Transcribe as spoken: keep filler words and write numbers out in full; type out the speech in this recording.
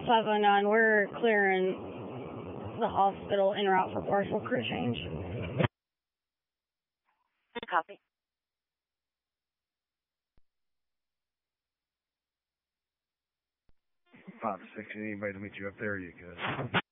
five oh nine, we're clearing the hospital en route for partial crew change. Copy. five six, anybody to meet you up there, you good?